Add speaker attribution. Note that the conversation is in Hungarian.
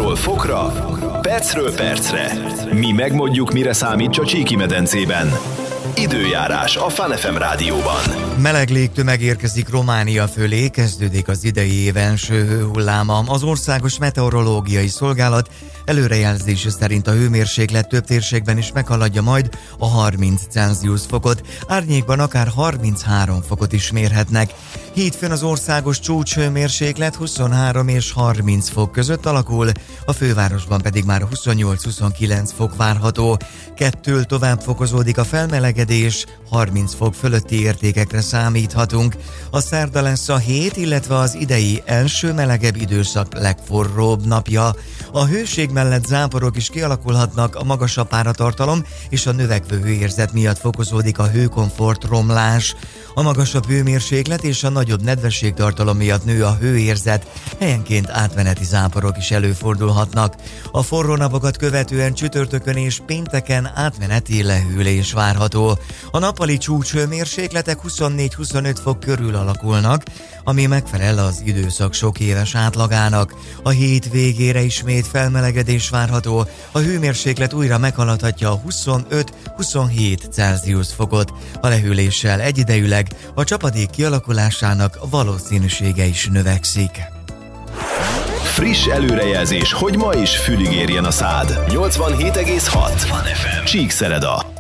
Speaker 1: Fokról fokra, percről percre. Mi megmondjuk, mire számít a Csíki-medencében. Időjárás a Fun FM rádióban.
Speaker 2: Meleg légtömeg érkezik Románia fölé, kezdődik az idei év első hőhulláma. Az Országos Meteorológiai Szolgálat előrejelzése szerint a hőmérséklet több térségben is meghaladja majd a 30 Celsius fokot, árnyékban akár 33 fokot is mérhetnek. Hétfőn az országos csúcshőmérséklet 23 és 30 fok között alakul, a fővárosban pedig már 28-29 fok várható. Kettől tovább fokozódik a felmelegedés, 30 fok fölötti értékekre számíthatunk. A szerda lesz a hét, illetve az idei első melegebb időszak legforróbb napja. A hőség mellett záporok is kialakulhatnak, a magasabb páratartalom és a növekvő hőérzet miatt fokozódik a hőkomfort romlás. A magasabb hőmérséklet és a nagyobb nedvességtartalom miatt nő a hőérzet, helyenként átmeneti záporok is előfordulhatnak. A forró napokat követően csütörtökön és pénteken átmeneti lehűlés várható. A nappali csúcshőmérsékletek 24-25 fok körül alakulnak, ami megfelel az időszak sok éves átlagának. A hét végére ismét felmelegedés várható, a hőmérséklet újra meghaladhatja a 25-27 Celsius fokot. A lehűléssel egyidejűleg a csapadék kialakulásának valószínűsége is növekszik.
Speaker 1: Friss előrejelzés, hogy ma is fülig érjen a szád. 87,6 Csíkszereda.